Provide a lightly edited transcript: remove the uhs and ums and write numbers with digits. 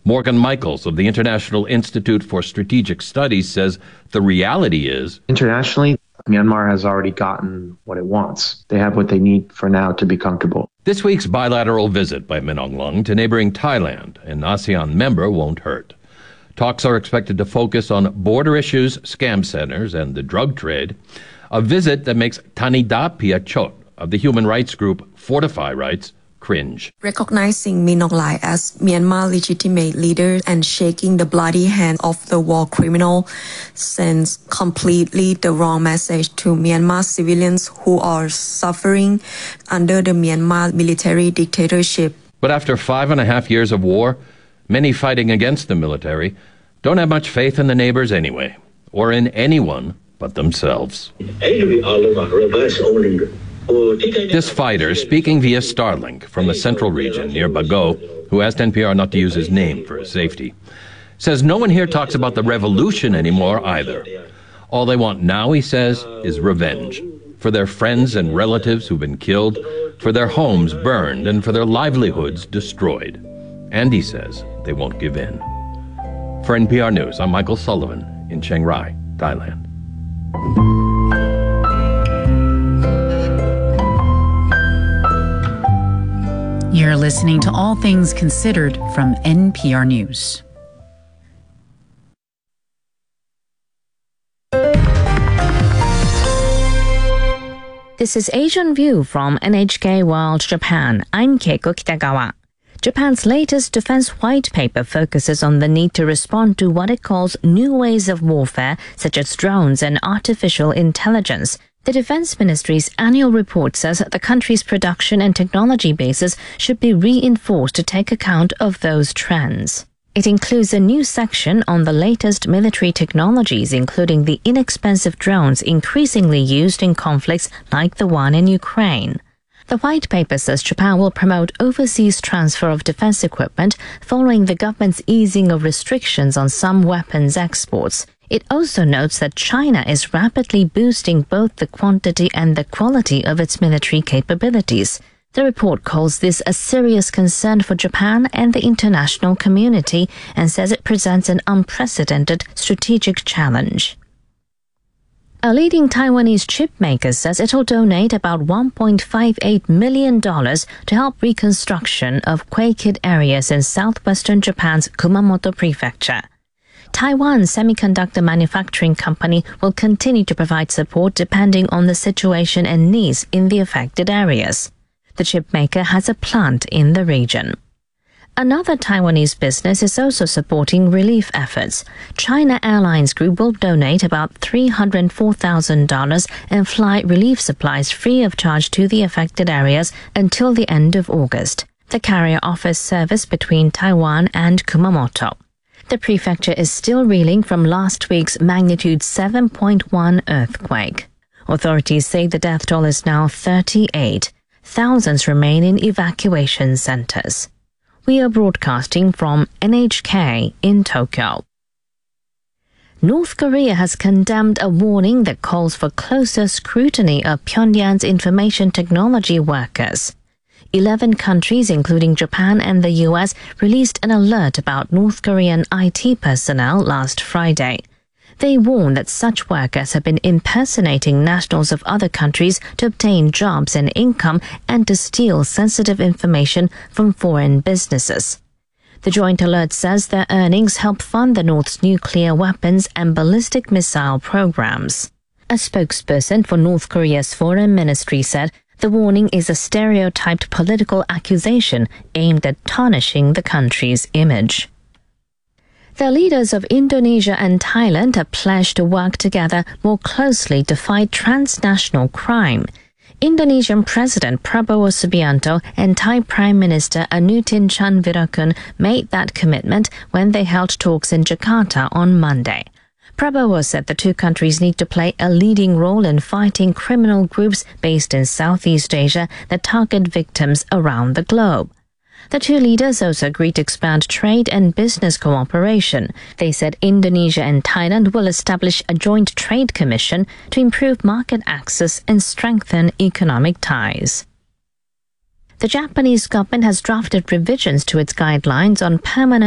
Morgan Michaels of the International Institute for Strategic Studies says the reality is, internationally, Myanmar has already gotten what it wants. They have what they need for now to be comfortable. This week's bilateral visit by Min Aung Hlaing to neighboring Thailand, an ASEAN member, won't hurt. Talks are expected to focus on border issues, scam centers, and the drug trade. A visit that makes Thanida Piachot of the human rights group Fortify Rights cringe. Recognizing Min Aung Hlaing as Myanmar's legitimate leader and shaking the bloody hand of the war criminal sends completely the wrong message to Myanmar civilians who are suffering under the Myanmar military dictatorship. But after 5.5 years of war, many fighting against the military don't have much faith in the neighbors anyway, or in anyone but themselves. This fighter, speaking via Starlink from the central region near Bago, who asked NPR not to use his name for his safety, says no one here talks about the revolution anymore either. All they want now, he says, is revenge for their friends and relatives who've been killed, for their homes burned, and for their livelihoods destroyed. And he says they won't give in. For NPR News, I'm Michael Sullivan in Chiang Rai, Thailand. You're listening to All Things Considered from NPR News. This is Asian View from NHK World Japan. I'm Keiko Kitagawa. Japan's latest defense white paper focuses on the need to respond to what it calls new ways of warfare, such as drones and artificial intelligence. The Defense Ministry's annual report says that the country's production and technology bases should be reinforced to take account of those trends. It includes a new section on the latest military technologies, including the inexpensive drones increasingly used in conflicts like the one in Ukraine. The white paper says Japan will promote overseas transfer of defense equipment following the government's easing of restrictions on some weapons exports. It also notes that China is rapidly boosting both the quantity and the quality of its military capabilities. The report calls this a serious concern for Japan and the international community and says it presents an unprecedented strategic challenge. A leading Taiwanese chip maker says it'll donate about $1.58 million to help reconstruction of quake-hit areas in southwestern Japan's Kumamoto prefecture. Taiwan Semiconductor Manufacturing Company will continue to provide support depending on the situation and needs in the affected areas. The chip maker has a plant in the region. Another Taiwanese business is also supporting relief efforts. China Airlines Group will donate about $304,000 and fly relief supplies free of charge to the affected areas until the end of August. The carrier offers service between Taiwan and Kumamoto. The prefecture is still reeling from last week's magnitude 7.1 earthquake. Authorities say the death toll is now 38. Thousands remain in evacuation centers. We are broadcasting from NHK in Tokyo. North Korea has condemned a warning that calls for closer scrutiny of Pyongyang's information technology workers. 11 countries, including Japan and the US, released an alert about North Korean IT personnel last Friday. They warn that such workers have been impersonating nationals of other countries to obtain jobs and income and to steal sensitive information from foreign businesses. The joint alert says their earnings help fund the North's nuclear weapons and ballistic missile programs. A spokesperson for North Korea's foreign ministry said the warning is a stereotyped political accusation aimed at tarnishing the country's image. The leaders of Indonesia and Thailand have pledged to work together more closely to fight transnational crime. Indonesian President Prabowo Subianto and Thai Prime Minister Anutin Chanvirakul made that commitment when they held talks in Jakarta on Monday. Prabowo said the two countries need to play a leading role in fighting criminal groups based in Southeast Asia that target victims around the globe. The two leaders also agreed to expand trade and business cooperation. They said Indonesia and Thailand will establish a joint trade commission to improve market access and strengthen economic ties. The Japanese government has drafted revisions to its guidelines on permanent